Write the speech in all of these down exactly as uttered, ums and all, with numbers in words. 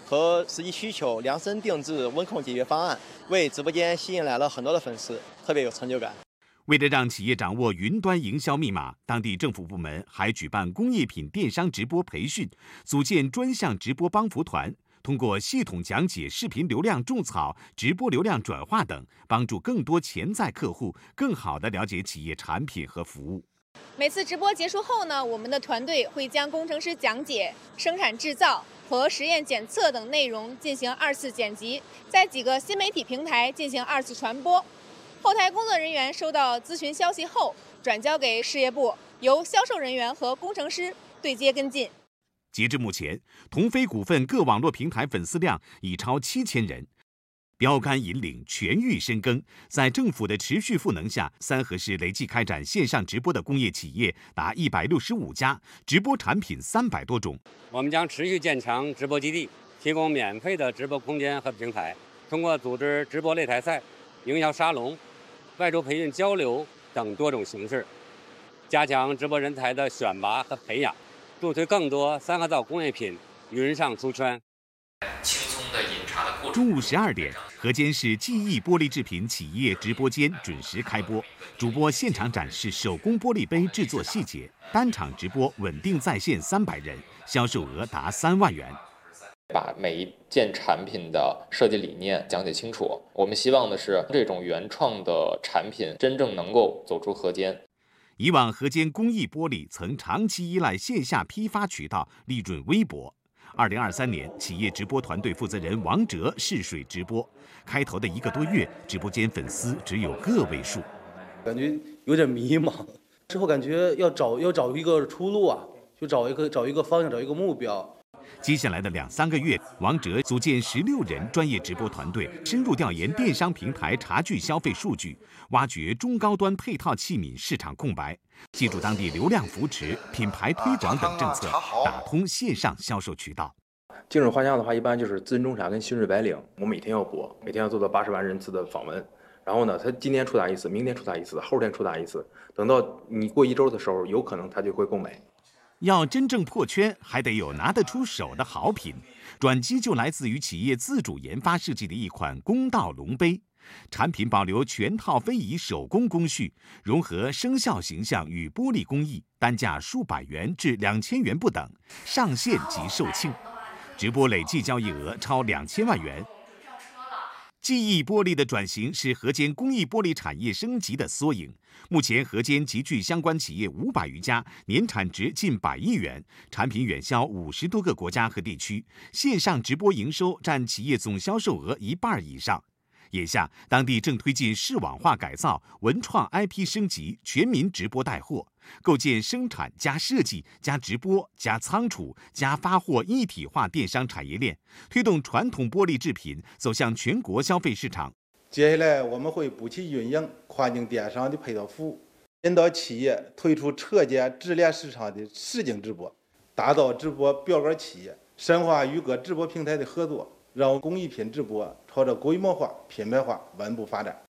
和实际需求量身定制温控解决方案，为直播间吸引来了很多的粉丝，特别有成就感。 为了让企业掌握云端营销密码，当地政府部门还举办工业品电商直播培训，组建专项直播帮扶团，通过系统讲解视频流量种草、直播流量转化等，帮助更多潜在客户更好地了解企业产品和服务。 每次直播结束后呢，我们的团队会将工程师讲解、生产制造和实验检测等内容进行二次剪辑，在几个新媒体平台进行二次传播。后台工作人员收到咨询消息后，转交给事业部，由销售人员和工程师对接跟进。 截至目前，同飞股份各网络平台粉丝量已超七千人。标杆引领，全域深耕，在政府的持续赋能下，三河市累计开展线上直播的工业企业达一百六十五家，直播产品三百多种。 我们将持续建强直播基地，提供免费的直播空间和平台，通过组织直播擂台赛、营销沙龙、外出培训交流等多种形式，加强直播人才的选拔和培养，助推更多三河造工业品云上出圈。 轻松的饮茶的过程。 中午十二点，河间市记忆玻璃制品企业直播间准时开播，主播现场展示手工玻璃杯制作细节，单场直播稳定在线三百人，销售额达三万元。 把每一件产品的设计理念讲解清楚。我们希望的是，这种原创的产品真正能够走出河间。 以往河间工艺玻璃曾长期依赖线下批发渠道，利润微薄。二零二三年，企业直播团队负责人王哲试水直播，开头的一个多月，直播间粉丝只有个位数， 感觉有点迷茫。之后感觉要找要找一个出路啊，就找一个找一个方向，找一个目标。 接下来的两三个月，王哲组建十六人专业直播团队，深入调研电商平台茶具消费数据，挖掘中高端配套器皿市场空白，借助当地流量扶持、品牌推广等政策，打通线上销售渠道。 精准画像的话，一般就是资深中茶跟新锐白领，我每天要播，每天要做到八十万人次的访问。然后呢，他今天出达一次，明天出达一次，后天出达一次，等到你过一周的时候，有可能他就会购买。 要真正破圈，还得有拿得出手的好品。转机就来自于企业自主研发设计的一款公道龙杯，产品保留全套非遗手工工序，融合生肖形象与玻璃工艺，单价数百元至两千元不等，上线即售罄。直播累计交易额超两千万元。记忆玻璃的转型是河间工艺玻璃产业升级的缩影。目前，河间集聚相关企业五百余家，年产值近百亿元，产品远销五十多个国家和地区，线上直播营收占企业总销售额一半以上。眼下，当地正推进视网化改造、文创 I P 升级、全民直播带货，构建生产加设计加直播加仓储加发货一体化电商产业链，推动传统玻璃制品走向全国消费市场。 接下来，我们会补齐运营跨境电商的配套服务，引导企业推出车间直连市场的实景直播，打造直播标杆企业，深化与各直播平台的合作，让工艺品直播朝着规模化、品牌化稳步发展。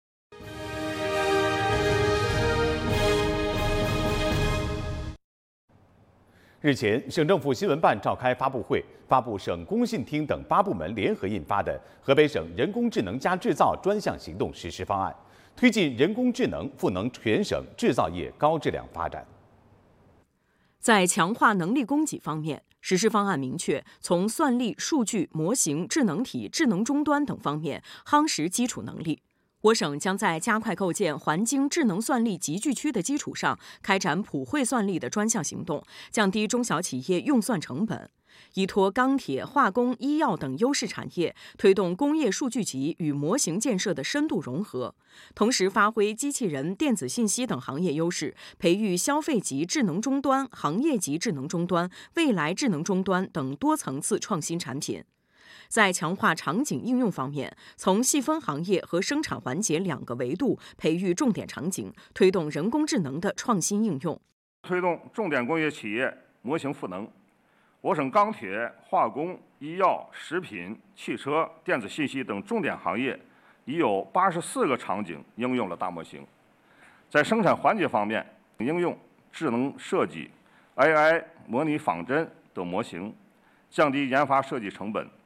日前，省政府新闻办召开发布会，发布省工信厅等八部门联合印发的《河北省人工智能加制造专项行动实施方案》，推进人工智能赋能全省制造业高质量发展。 在强化能力供给方面，实施方案明确，从算力、数据、模型、智能体、智能终端等方面夯实基础能力。我省将在加快构建环京智能算力集聚区的基础上，开展普惠算力的专项行动，降低中小企业用算成本。依托钢铁、化工、医药等优势产业，推动工业数据集与模型建设的深度融合，同时发挥机器人、电子信息等行业优势，培育消费级智能终端、行业级智能终端、未来智能终端等多层次创新产品。在强化场景应用方面，从细分行业和生产环节两个维度培育重点场景，推动人工智能的创新应用， 推动重点工业企业模型赋能。我省钢铁、化工、医药、食品、汽车、电子信息等重点行业已有八十四个场景应用了大模型。在生产环节方面，应用智能设计、A I 模拟仿真等模型，降低研发设计成本，